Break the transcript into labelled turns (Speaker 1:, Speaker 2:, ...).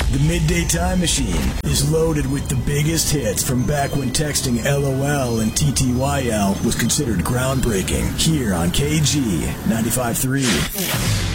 Speaker 1: The Midday Time Machine is loaded with the biggest hits from back when texting LOL and TTYL was considered groundbreaking. Here on KG 95.3.